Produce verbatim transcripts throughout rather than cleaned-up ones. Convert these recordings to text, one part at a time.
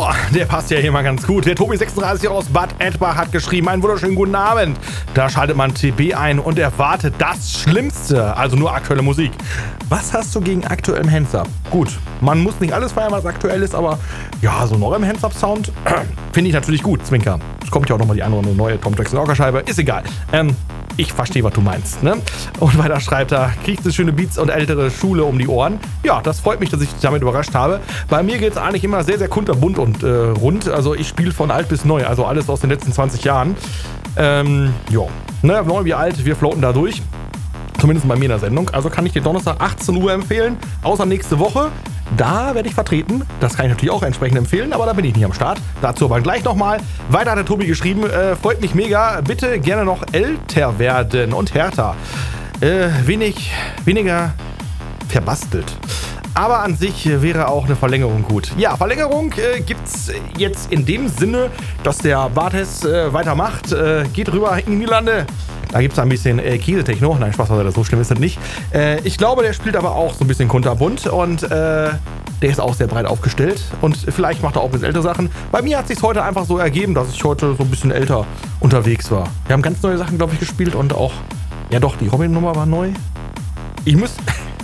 So, der passt ja hier mal ganz gut. Der Tobi sechsunddreißig aus Bad Edbach hat geschrieben, einen wunderschönen guten Abend. Da schaltet man T B ein und erwartet das Schlimmste, also nur aktuelle Musik. Was hast du gegen aktuellen Hands-Up? Gut, man muss nicht alles feiern, was aktuell ist, aber ja, so neuem Hands-Up-Sound äh, finde ich natürlich gut, Zwinker. Es kommt ja auch nochmal die andere neue Tom Jackson Orgelscheibe, ist egal. Ähm, ich verstehe, was du meinst, ne? Und weiter schreibt er, kriegst du schöne Beats und ältere Schule um die Ohren? Ja, das freut mich, dass ich dich damit überrascht habe. Bei mir geht es eigentlich immer sehr, sehr kunterbunt und äh, rund. Also ich spiele von alt bis neu, also alles aus den letzten zwanzig Jahren. Ähm, ja, ne, neu wie alt, wir floaten da durch. Zumindest bei mir in der Sendung. Also kann ich dir Donnerstag achtzehn Uhr empfehlen, außer nächste Woche. Da werde ich vertreten. Das kann ich natürlich auch entsprechend empfehlen, aber da bin ich nicht am Start. Dazu aber gleich nochmal. Weiter hat der Tobi geschrieben, äh, freut mich mega. Bitte gerne noch älter werden und härter. Äh, wenig, weniger verbastelt. Aber an sich wäre auch eine Verlängerung gut. Ja, Verlängerung äh, gibt's jetzt in dem Sinne, dass der Bartes äh, weitermacht. Äh, geht rüber in die Niederlande. Da gibt es ein bisschen äh, Käse-Techno. Nein, Spaß, so schlimm ist das nicht. Äh, ich glaube, der spielt aber auch so ein bisschen kunterbunt und äh, der ist auch sehr breit aufgestellt. Und vielleicht macht er auch ein bisschen ältere Sachen. Bei mir hat es sich heute einfach so ergeben, dass ich heute so ein bisschen älter unterwegs war. Wir haben ganz neue Sachen, glaube ich, gespielt und auch, ja doch, die Robin-Nummer war neu. Ich muss...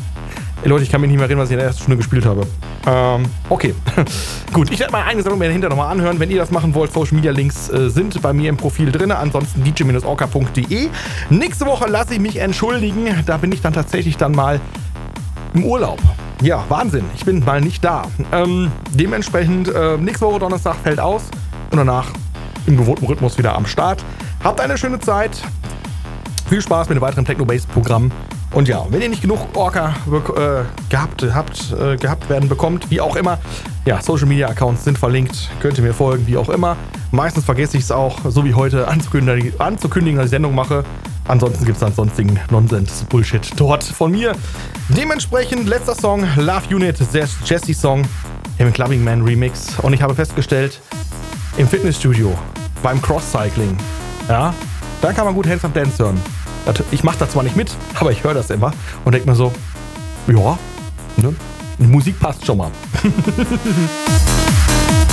Ey Leute, ich kann mich nicht mehr erinnern, was ich in der ersten Stunde gespielt habe. Ähm, okay. Gut, ich werde meine eigene Sendung mir dahinter nochmal anhören. Wenn ihr das machen wollt, Social Media Links äh, sind bei mir im Profil drin. Ansonsten d j Bindestrich orca punkt d e. Nächste Woche lasse ich mich entschuldigen. Da bin ich dann tatsächlich dann mal im Urlaub. Ja, Wahnsinn. Ich bin mal nicht da. Ähm, dementsprechend, äh, nächste Woche Donnerstag fällt aus. Und danach im gewohnten Rhythmus wieder am Start. Habt eine schöne Zeit. Viel Spaß mit dem weiteren Techno-Bass-Programm. Und ja, wenn ihr nicht genug Orca äh, gehabt, habt, äh, gehabt werden bekommt, wie auch immer, ja, Social Media Accounts sind verlinkt, könnt ihr mir folgen, wie auch immer. Meistens vergesse ich es auch, so wie heute, anzukündigen, anzukündigen, dass ich Sendung mache. Ansonsten gibt es dann sonstigen Nonsens-Bullshit dort von mir. Dementsprechend letzter Song, Love Unit, der Jesse-Song im Clubbing Man Remix. Und ich habe festgestellt, im Fitnessstudio, beim Cross-Cycling, ja, da kann man gut Hands Up Dance hören. Ich mache das zwar nicht mit, aber ich höre das immer und denke mir so, ja, ne, die Musik passt schon mal.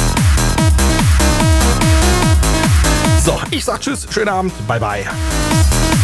So, ich sag tschüss, schönen Abend, bye bye.